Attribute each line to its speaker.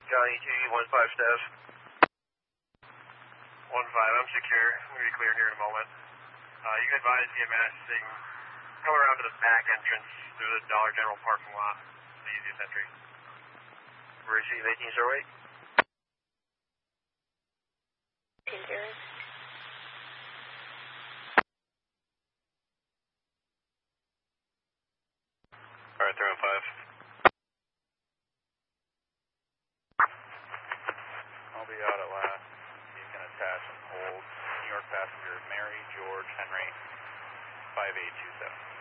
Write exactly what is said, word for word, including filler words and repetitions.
Speaker 1: Johnny two one five staff.
Speaker 2: one five, I'm secure. I'm going to be cleared here in a moment. Uh, you can advise D M S they can come around to the back entrance through the Dollar General parking lot. It's the easiest entry.
Speaker 1: Receive eighteen zero eight.
Speaker 3: eighteen zero.
Speaker 2: Alright, three one five.
Speaker 4: I'll be out at last. You can attach and hold New York passenger Mary George Henry five eight two seven.